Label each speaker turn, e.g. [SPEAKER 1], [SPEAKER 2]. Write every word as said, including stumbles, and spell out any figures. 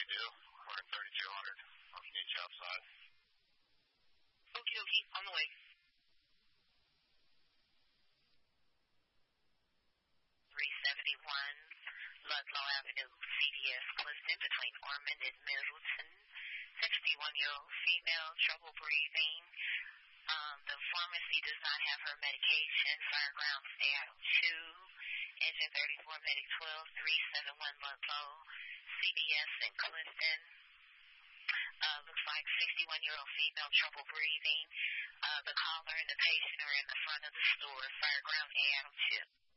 [SPEAKER 1] do. We're at thirty-two hundred. I'll meet you outside.
[SPEAKER 2] Okie dokie, on the way. three seventy-one Ludlow Avenue, C D S Clifton, between Ormond and Middleton. sixty-one-year-old female, trouble breathing. Um, the pharmacy does not have her medication. Fireground Seattle two. Engine thirty-four, Medic twelve, three seventy-one Ludlow, C D S in Clifton. Uh, looks like sixty-one-year-old female, trouble breathing. Uh, the caller and the patient are in the front of the store. Fireground A out two.